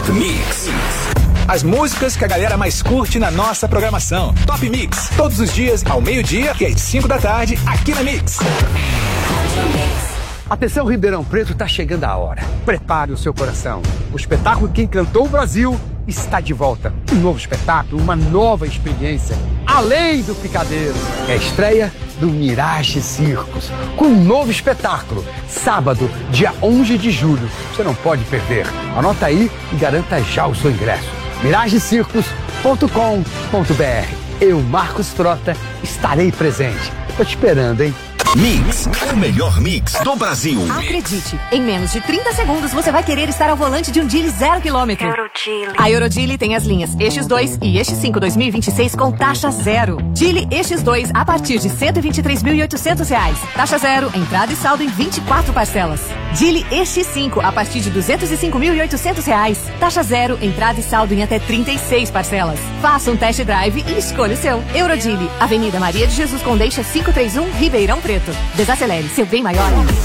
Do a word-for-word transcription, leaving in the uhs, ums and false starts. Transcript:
Top Mix. As músicas que a galera mais curte na nossa programação. Top Mix, todos os dias, ao meio-dia e às cinco da tarde, aqui na Mix. Atenção, Ribeirão Preto, tá chegando a hora. Prepare o seu coração. O espetáculo que encantou o Brasil está de volta. Um novo espetáculo, uma nova experiência. Além do Picadeiro. É a estreia do Mirage Circos, com um novo espetáculo. Sábado, dia onze de julho. Você não pode perder. Anota aí e garanta já o seu ingresso. mirage circos ponto com ponto b r. Eu, Marcos Frota, estarei presente. Tô te esperando, hein? Mix, o melhor mix do Brasil. Acredite, em menos de trinta segundos você vai querer estar ao volante de um Geely zero quilômetro. Eurodile. A Eurodile tem as linhas E X dois e E X cinco dois mil e vinte e seis com taxa zero. Geely E X dois a partir de cento e vinte e três mil e oitocentos reais. Taxa zero, entrada e saldo em vinte e quatro parcelas. Geely E X cinco a partir de duzentos e cinco mil e oitocentos reais. Taxa zero, entrada e saldo em até trinta e seis parcelas. Faça um test drive e escolha o seu. Eurodile, Avenida Maria de Jesus Condeixa quinhentos e trinta e um, Ribeirão Preto. Desacelere, seu bem maior.